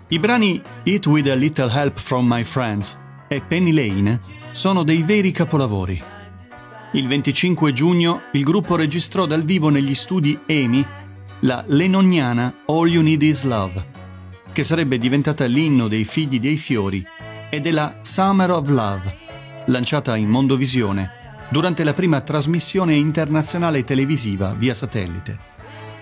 I brani It With a Little Help From My Friends e Penny Lane sono dei veri capolavori. Il 25 giugno il gruppo registrò dal vivo negli studi EMI la lennoniana All You Need Is Love, che sarebbe diventata l'inno dei figli dei fiori e della Summer of Love, lanciata in Mondovisione durante la prima trasmissione internazionale televisiva via satellite.